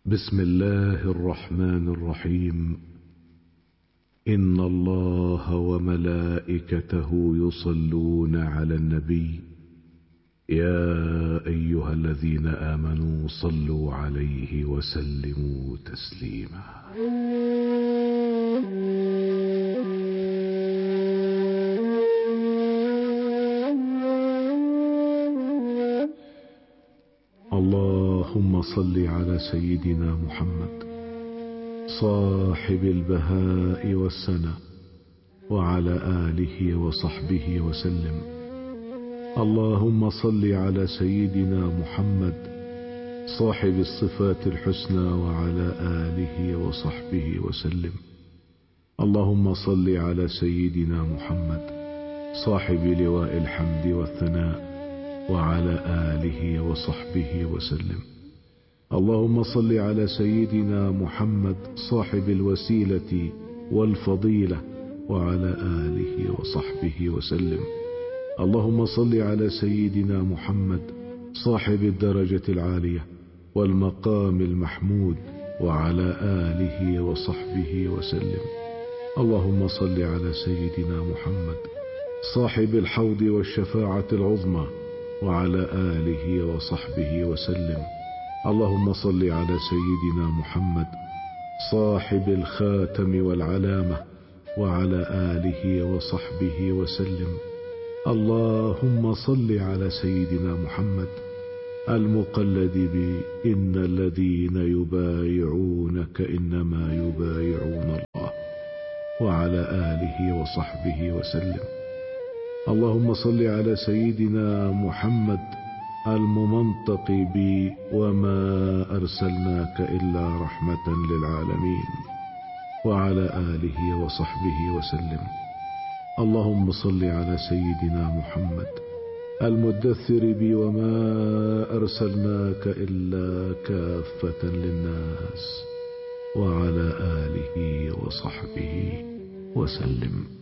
بسم الله الرحمن الرحيم. إن الله وملائكته يصلون على النبي يا أيها الذين آمنوا صلوا عليه وسلموا تسليما. اللهم صل على سيدنا محمد صاحب البهاء والسناء وعلى آله وصحبه وسلم. اللهم صل على سيدنا محمد صاحب الصفات الحسنى وعلى آله وصحبه وسلم. اللهم صل على سيدنا محمد صاحب لواء الحمد والثناء وعلى آله وصحبه وسلم. اللهم صل على سيدنا محمد صاحب الوسيلة والفضيلة وعلى آله وصحبه وسلم. اللهم صل على سيدنا محمد صاحب الدرجة العالية والمقام المحمود وعلى آله وصحبه وسلم. اللهم صل على سيدنا محمد صاحب الحوض والشفاعة العظمى وعلى آله وصحبه وسلم. اللهم صل على سيدنا محمد صاحب الخاتم والعلامة وعلى آله وصحبه وسلم. اللهم صل على سيدنا محمد المقلد بإن الذين يبايعونك إنما يبايعون الله وعلى آله وصحبه وسلم. اللهم صل على سيدنا محمد الممنطق بي وما أرسلناك إلا رحمة للعالمين وعلى آله وصحبه وسلم. اللهم صل على سيدنا محمد المدثر بي وما أرسلناك إلا كافة للناس وعلى آله وصحبه وسلم.